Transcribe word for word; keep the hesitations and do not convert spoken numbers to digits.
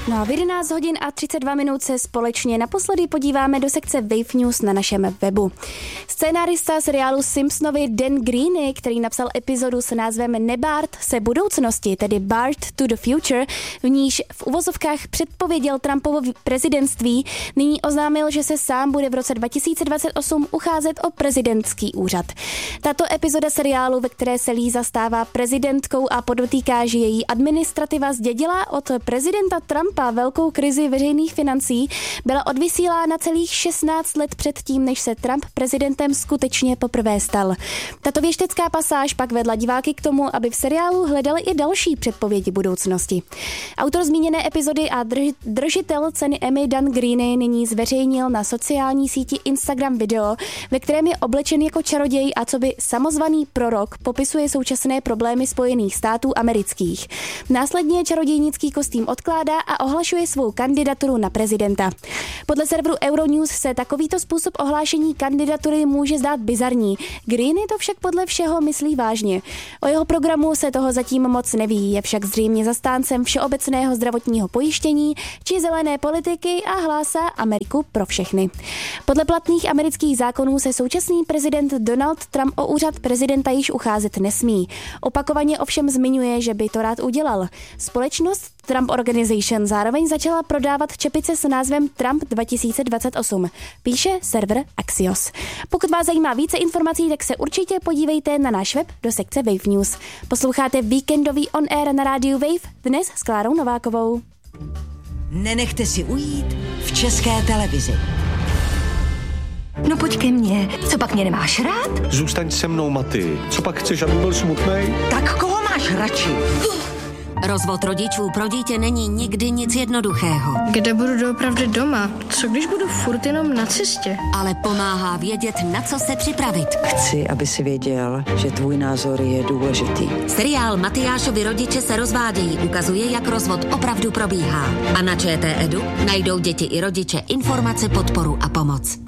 No a v jedenáct hodin a třicet dva minut se společně naposledy podíváme do sekce Wave News na našem webu. Scénárista seriálu Simpsonovi Dan Greene, který napsal epizodu s názvem Nebárt se budoucnosti, tedy Bart to the Future, v níž v uvozovkách předpověděl Trumpovo prezidentství, nyní oznámil, že se sám bude v roce dva tisíce dvacet osm ucházet o prezidentský úřad. Tato epizoda seriálu, ve které se Lisa stává prezidentkou a podotýká, že její administrativa zdědila od prezidenta Trumpa velkou krizi veřejných financí, byla odvysílána celých šestnáct let předtím, než se Trump prezidentem skutečně poprvé stal. Tato věštecká pasáž pak vedla diváky k tomu, aby v seriálu hledali i další předpovědi budoucnosti. Autor zmíněné epizody a drž- držitel ceny Emmy Dan Greene nyní zveřejnil na sociální síti Instagram video, ve kterém je oblečen jako čaroděj a co by samozvaný prorok popisuje současné problémy Spojených států amerických. Následně čarodějnický kostým odkládá a ohlašuje svou kandidaturu na prezidenta. Podle serveru Euronews se takovýto způsob ohlášení kandidatury může zdát bizarní. Greene to však podle všeho myslí vážně. O jeho programu se toho zatím moc neví, je však zřejmě zastáncem všeobecného zdravotního pojištění či zelené politiky a hlásá Ameriku pro všechny. Podle platných amerických zákonů se současný prezident Donald Trump o úřad prezidenta již ucházet nesmí. Opakovaně ovšem zmiňuje, že by to rád udělal. Společnost Trump Organization zároveň začala prodávat čepice s názvem Trump dva tisíce dvacet osm, píše server Axios. Pokud vás zajímá více informací, tak se určitě podívejte na náš web do sekce Wave News. Posloucháte víkendový On Air na rádiu Wave, dnes s Klárou Novákovou. Nenechte si ujít v České televizi. No pojď ke mně, co pak mě nemáš rád? Zůstaň se mnou, Maty. Co pak chceš, aby byl smutnej? Tak koho máš radši? Rozvod rodičů pro dítě není nikdy nic jednoduchého. Kde budu doopravdy doma? Co když budu furt jenom na cestě? Ale pomáhá vědět, na co se připravit. Chci, aby si věděl, že tvůj názor je důležitý. Seriál Matyášovi rodiče se rozvádějí ukazuje, jak rozvod opravdu probíhá. A na ČT Edu najdou děti i rodiče informace, podporu a pomoc.